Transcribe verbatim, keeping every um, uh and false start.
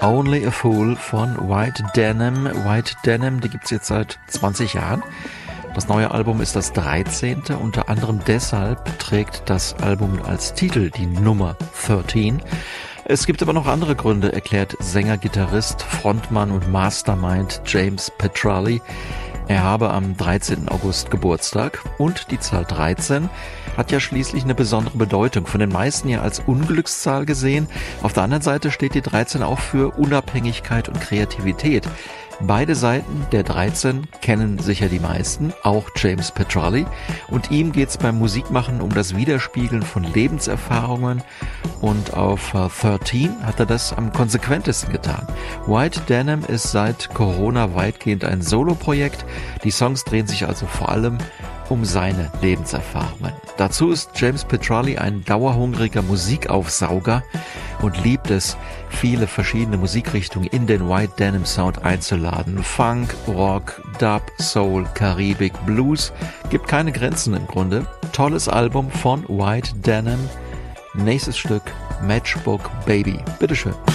Only a Fool von White Denim. White Denim, die gibt's jetzt seit zwanzig Jahren. Das neue Album ist das dreizehnte. Unter anderem deshalb trägt das Album als Titel die Nummer dreizehn. Es gibt aber noch andere Gründe, erklärt Sänger, Gitarrist, Frontmann und Mastermind James Petrali. Er habe am dreizehnten August Geburtstag und die Zahl dreizehn hat ja schließlich eine besondere Bedeutung, von den meisten ja als Unglückszahl gesehen. Auf der anderen Seite steht die dreizehn auch für Unabhängigkeit und Kreativität. Beide Seiten der dreizehn kennen sicher die meisten, auch James Petrali. Und ihm geht's beim Musikmachen um das Widerspiegeln von Lebenserfahrungen. Und auf dreizehn hat er das am konsequentesten getan. White Denim ist seit Corona weitgehend ein Soloprojekt. Die Songs drehen sich also vor allem um seine Lebenserfahrungen. Dazu ist James Petrali ein dauerhungriger Musikaufsauger und liebt es, viele verschiedene Musikrichtungen in den White Denim Sound einzuladen. Funk, Rock, Dub, Soul, Karibik, Blues. Gibt keine Grenzen im Grunde. Tolles Album von White Denim. Nächstes Stück, Matchbook Baby. Bitteschön.